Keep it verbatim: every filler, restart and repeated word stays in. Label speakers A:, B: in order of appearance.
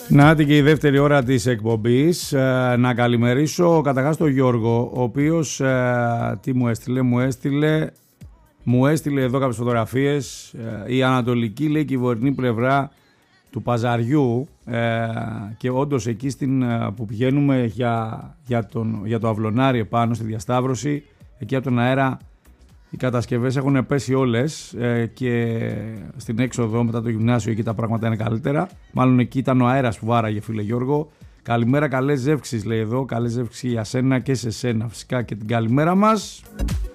A: Να την και η δεύτερη ώρα της εκπομπής. Ε, να καλημερίσω καταρχάς τον Γιώργο, ο οποίος ε, τι μου έστειλε, μου έστειλε μου έστειλε εδώ κάποιες φωτογραφίες. Ε, η ανατολική, λέει, κυβερνή πλευρά του Παζαριού, ε, και όντως εκεί στην, που πηγαίνουμε για, για, τον, για το Αυλωνάρι επάνω στη διασταύρωση, εκεί από τον αέρα οι κατασκευές έχουν πέσει όλες, ε, και στην έξοδο μετά το γυμνάσιο εκεί τα πράγματα είναι καλύτερα. Μάλλον εκεί ήταν ο αέρας που βάραγε, φίλε Γιώργο. Καλημέρα, καλές ζεύξεις, λέει εδώ. Καλές ζεύξεις για σένα και σε σένα φυσικά, και την καλημέρα μας.